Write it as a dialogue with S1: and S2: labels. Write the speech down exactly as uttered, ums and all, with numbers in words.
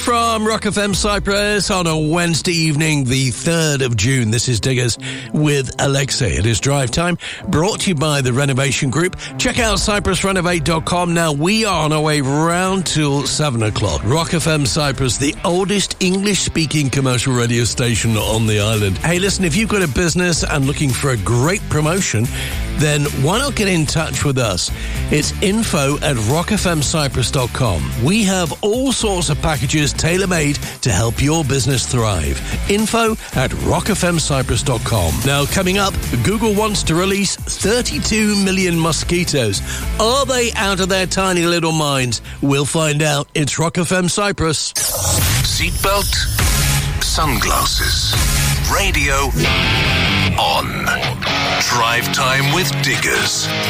S1: from Rock F M Cyprus on a Wednesday evening, the third of June. This is Diggers with Alexei. It is Drive Time, brought to you by the Renovation Group. Check out cyprus renovate dot com. Now, we are on our way round till seven o'clock. Rock F M Cyprus, the oldest English-speaking commercial radio station on the island. Hey, listen, if you've got a business and looking for a great promotion, then why not get in touch with us? It's info at rock f m cyprus dot com. We have all sorts of packages tailor-made to help your business thrive. Info at rock f m cyprus dot com. Now, coming up, Google wants to release thirty-two million mosquitoes. Are they out of their tiny little minds? We'll find out. It's Rock F M Cyprus.
S2: Seatbelt, sunglasses, radio on. Drive Time with Diggers.